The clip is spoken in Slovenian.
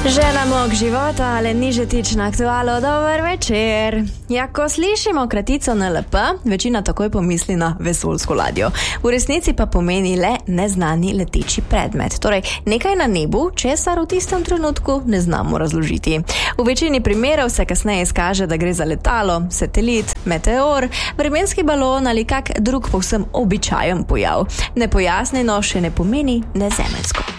Žena mok života, ale niže tična aktualo, dober večer. Ja, ko slišimo kratico NLP, večina takoj pomisli na vesoljsko ladjo. V resnici pa pomeni le neznani leteči predmet. Torej, nekaj na nebu, česar v tistem trenutku ne znamo razložiti. V večini primerov se kasneje izkaže, da gre za letalo, satelit, meteor, vremenski balon ali kak drug povsem običajen pojav. Nepojasnjeno še ne pomeni nezemeljsko.